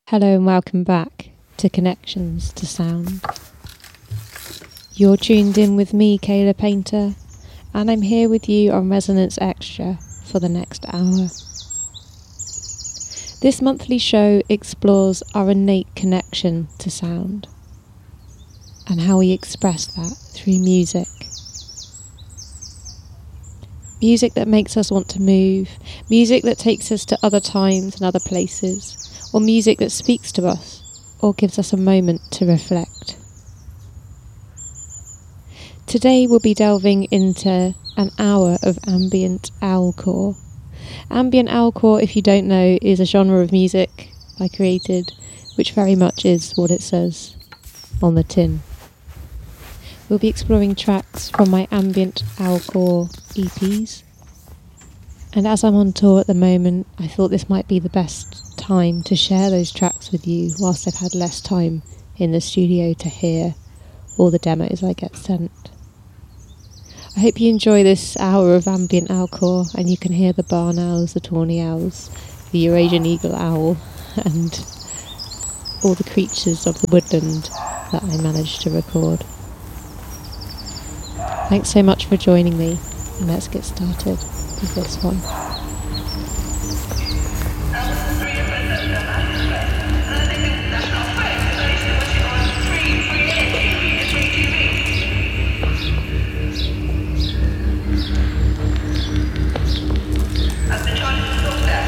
Hello and welcome back to Connections to Sound. You're tuned in with me, Kayla Painter, and I'm here with you on Resonance Extra for the next hour. This monthly show explores our innate connection to sound and how we express that through music. Music that makes us want to move, music that takes us to other times and other places, or music that speaks to us or gives us a moment to reflect. Today we'll be delving into an hour of ambient owlcore. Ambient owlcore, if you don't know, is a genre of music I created, which very much is what it says on the tin. We'll be exploring tracks from my ambient owlcore EPs. And as I'm on tour at the moment, I thought this might be the best time to share those tracks with you whilst I've had less time in the studio to hear all the demos I get sent. I hope you enjoy this hour of ambient owlcore and you can hear the barn owls, the tawny owls, the Eurasian eagle owl and all the creatures of the woodland that I managed to record. Thanks so much for joining me, and let's get started with this one.